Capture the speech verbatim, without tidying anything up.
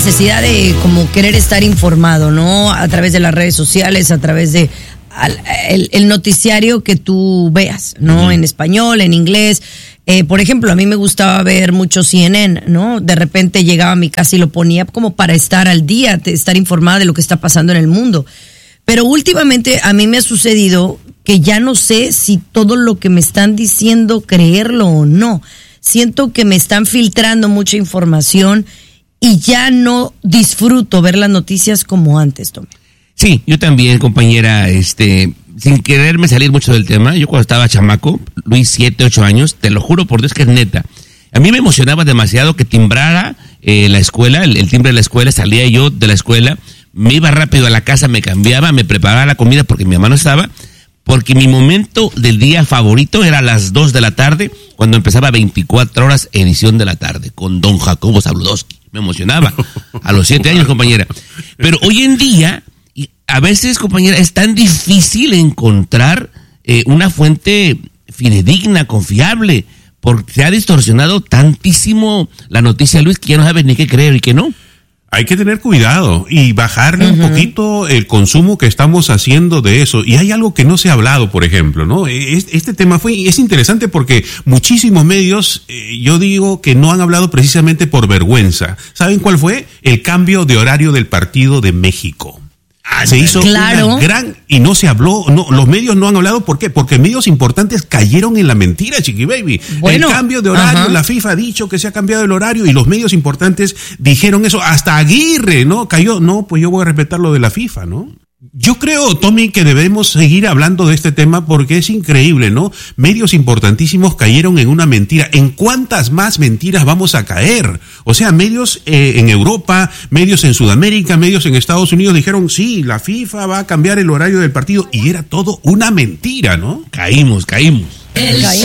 necesidad de como querer estar informado, ¿no? A través de las redes sociales, a través de al, el, el noticiario que tú veas, ¿no? Uh-huh. En español, en inglés. Eh, por ejemplo, a mí me gustaba ver mucho C N N, ¿no? De repente llegaba a mi casa y lo ponía como para estar al día, estar informada de lo que está pasando en el mundo. Pero últimamente a mí me ha sucedido que ya no sé si todo lo que me están diciendo creerlo o no. Siento que me están filtrando mucha información y ya no disfruto ver las noticias como antes, Tommy. Sí, yo también, compañera, este, sin quererme salir mucho del tema, yo cuando estaba chamaco, Luis, siete, ocho años, te lo juro por Dios que es neta, a mí me emocionaba demasiado que timbrara eh, la escuela, el, el timbre de la escuela, salía yo de la escuela, me iba rápido a la casa, me cambiaba, me preparaba la comida porque mi mamá no estaba, porque mi momento del día favorito era a las dos de la tarde, cuando empezaba veinticuatro horas edición de la tarde, con don Jacobo Zabludowski. Me emocionaba, a los siete años, compañera. Pero hoy en día, a veces, compañera, es tan difícil encontrar eh, una fuente fidedigna, confiable, porque se ha distorsionado tantísimo la noticia, Luis, que ya no sabes ni qué creer y qué no. Hay que tener cuidado y bajarle uh-huh. un poquito el consumo que estamos haciendo de eso. Y hay algo que no se ha hablado, por ejemplo, ¿no? Este tema fue es interesante porque muchísimos medios, eh, yo digo que no han hablado precisamente por vergüenza. ¿Saben cuál fue? El cambio de horario del partido de México. Se hizo claro. una gran y no se habló, no, los medios no han hablado. ¿Por qué? Porque medios importantes cayeron en la mentira, Chiqui Baby. Bueno, el cambio de horario, ajá. La FIFA ha dicho que se ha cambiado el horario y los medios importantes dijeron eso. Hasta Aguirre, ¿no? Cayó, no, pues yo voy a respetar lo de la FIFA, ¿no? Yo creo, Tommy, que debemos seguir hablando de este tema porque es increíble, ¿no? Medios importantísimos cayeron en una mentira. ¿En cuántas más mentiras vamos a caer? O sea, medios eh, en Europa, medios en Sudamérica, medios en Estados Unidos dijeron, sí, la FIFA va a cambiar el horario del partido y era todo una mentira, ¿no? Caímos, caímos. El Caímos.